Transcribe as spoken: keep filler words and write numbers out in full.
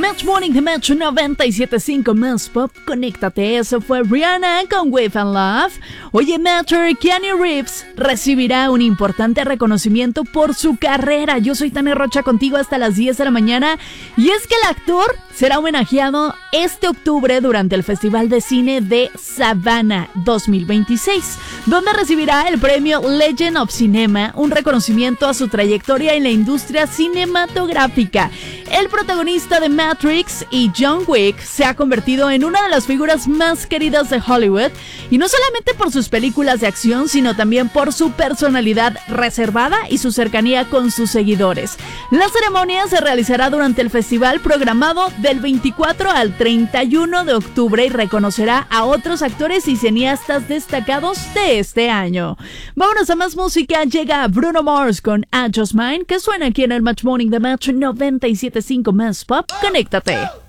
Match Morning de Match noventa y siete punto cinco más pop. Conéctate, eso fue Rihanna con Wave and Love. Oye, Matter, Keanu Reeves recibirá un importante reconocimiento por su carrera. Yo soy Tania Rocha contigo hasta las diez de la mañana. Y es que el actor será homenajeado este octubre durante el Festival de Cine de Savannah dos mil veintiséis, donde recibirá el premio Legend of Cinema, un reconocimiento a su trayectoria en la industria cinematográfica. El protagonista de Matrix y John Wick se ha convertido en una de las figuras más queridas de Hollywood, y no solamente por sus películas de acción, sino también por su personalidad reservada y su cercanía con sus seguidores. La ceremonia se realizará durante el festival programado del veinticuatro al treinta y uno de octubre y reconocerá a otros actores y cineastas destacados de este año. Vámonos a más música. Llega Bruno Mars con I Just Mine, que suena aquí en el Match Morning de Match noventa y siete punto cinco más pop. Conéctate.